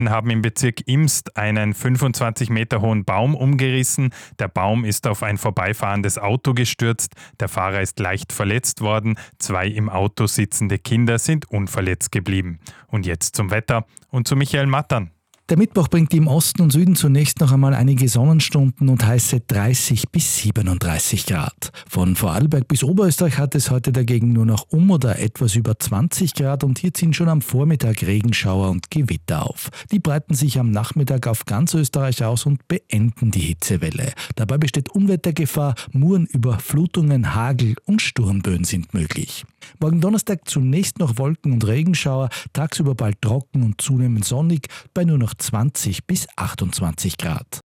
Haben im Bezirk Imst einen 25 Meter hohen Baum umgerissen. Der Baum ist auf ein vorbeifahrendes Auto gestürzt. Der Fahrer ist leicht verletzt worden. 2 im Auto sitzende Kinder sind unverletzt geblieben. Und jetzt zum Wetter und zu Michael Mattern. Der Mittwoch bringt im Osten und Süden zunächst noch einmal einige Sonnenstunden und heiße 30 bis 37 Grad. Von Vorarlberg bis Oberösterreich hat es heute dagegen nur noch oder etwas über 20 Grad und hier ziehen schon am Vormittag Regenschauer und Gewitter auf. Die breiten sich am Nachmittag auf ganz Österreich aus und beenden die Hitzewelle. Dabei besteht Unwettergefahr, Muren, Überflutungen, Hagel und Sturmböen sind möglich. Morgen Donnerstag zunächst noch Wolken und Regenschauer, tagsüber bald trocken und zunehmend sonnig bei nur noch 20 bis 28 Grad.